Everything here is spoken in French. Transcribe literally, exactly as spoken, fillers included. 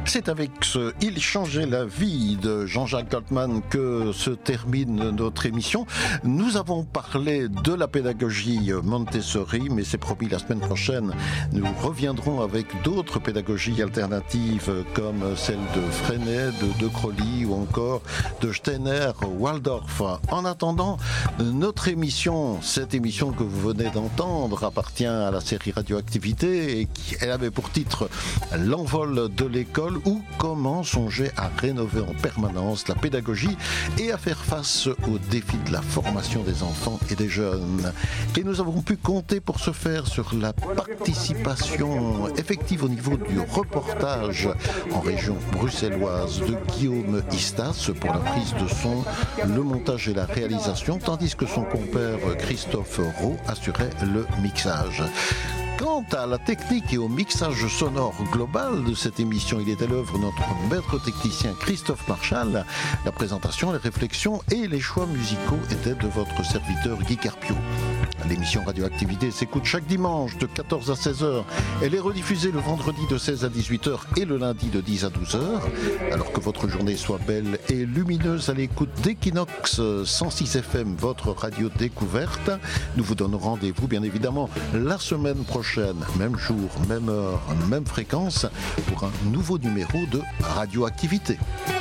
C'est avec ce « Il changeait la vie » de Jean-Jacques Goldman que se termine notre émission. Nous avons parlé de la pédagogie Montessori, mais c'est promis, la semaine prochaine, nous reviendrons avec d'autres pédagogies alternatives comme celle de Freinet, de De Crowley ou encore de Steiner, Waldorf. En attendant, notre émission, cette émission que vous venez d'entendre, appartient à la série Radioactivité et qui, elle avait pour titre « L'envol de l'école » ou « Comment songer à rénover en permanence la pédagogie et à faire face aux défis de la formation des enfants et des jeunes ». Et nous avons pu compter pour ce faire sur la participation effective au niveau du reportage en région bruxelloise de Guillaume Istas pour la prise de son, le montage et la réalisation, tandis que son compère Christophe Roux assurait le mixage. Quant à la technique et au mixage sonore global de cette émission, il est à l'œuvre notre maître technicien Christophe Marchal. La présentation, les réflexions et les choix musicaux étaient de votre serviteur Guy Carpio. L'émission Radioactivité s'écoute chaque dimanche de quatorze à seize heures. Elle est rediffusée le vendredi de seize à dix-huit heures et le lundi de dix à douze heures. Alors que votre journée soit belle et lumineuse à l'écoute d'Equinox cent six F M, votre radio découverte. Nous vous donnons rendez-vous bien évidemment la semaine prochaine, même jour, même heure, même fréquence, pour un nouveau numéro de Radioactivité.